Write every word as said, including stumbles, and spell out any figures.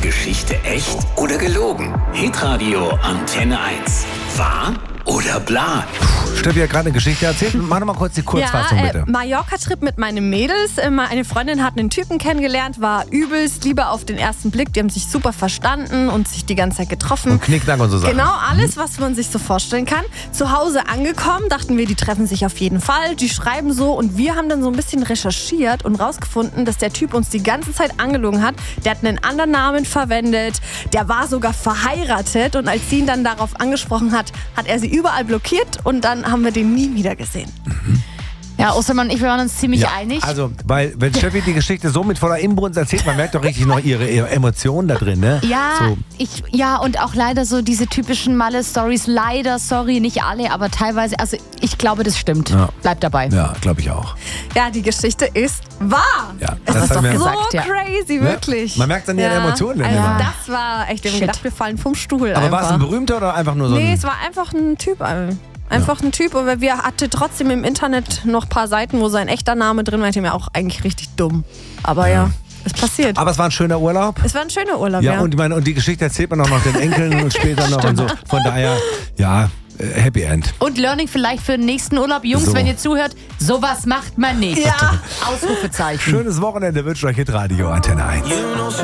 Geschichte echt oder gelogen? Hitradio Antenne eins. Wahr oder bla? Steffi hat gerade eine Geschichte erzählt. Mach doch mal kurz die Kurzfassung, ja, bitte. Äh, Mallorca-Trip mit meinen Mädels. Äh, Eine Freundin hat einen Typen kennengelernt, war übelst Liebe auf den ersten Blick. Die haben sich super verstanden und sich die ganze Zeit getroffen. Und Knickknack und so Sachen. Genau, alles, was man sich so vorstellen kann. Zu Hause angekommen, dachten wir, die treffen sich auf jeden Fall. Die schreiben so und wir haben dann so ein bisschen recherchiert und rausgefunden, dass der Typ uns die ganze Zeit angelogen hat. Der hat einen anderen Namen verwendet. Der war sogar verheiratet. Und als sie ihn dann darauf angesprochen hat, hat er sie überall blockiert und dann haben wir den nie wieder gesehen. Mhm. Ja, Ostermann und ich, wir waren uns ziemlich Ja, einig. also, weil, wenn Steffi die Geschichte so mit voller Inbrunst erzählt, man merkt doch richtig noch ihre, ihre Emotionen da drin, ne? Ja, so. ich, ja, und auch leider so diese typischen Malle-Stories. Leider, sorry, nicht alle, aber teilweise. Also ich glaube, das stimmt. Ja. Bleibt dabei. Ja, glaube ich auch. Ja, die Geschichte ist wahr. Ja, es das ist hat doch mir- so gesagt, ja. crazy, Ne? wirklich. Man merkt an ihren Emotionen dann also immer. das war echt, wir haben Shit. gedacht, wir fallen vom Stuhl Aber einfach. war es ein berühmter oder einfach nur so Nee, ein... es war einfach ein Typ. Einfach ein Typ, aber wir hatten trotzdem im Internet noch ein paar Seiten, wo sein echter Name drin war. Ich dachte mir auch eigentlich richtig dumm. Aber ja, es passiert. Aber es war ein schöner Urlaub. Es war ein schöner Urlaub, Ja, ja. und, ich meine, und die Geschichte erzählt man auch noch den Enkeln und später noch und so. Von daher, ja, äh, Happy End. Und Learning vielleicht für den nächsten Urlaub. Jungs, So. wenn ihr zuhört, sowas macht man nicht. Ja. Ausrufezeichen. Schönes Wochenende wünscht euch Hitradio Antenne eins.